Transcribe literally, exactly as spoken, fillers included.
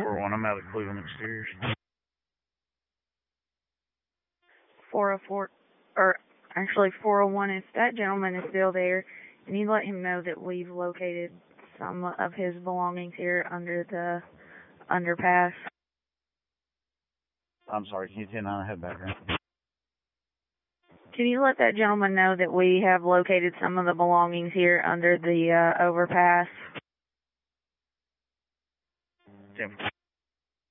four oh one, I'm out at Cleveland Exteriors. four oh four, or actually four oh one, if that gentleman is still there, can you let him know that we've located some of his belongings here under the underpass? I'm sorry, can you tell I have background? Can you let that gentleman know that we have located some of the belongings here under the uh, overpass? Tim.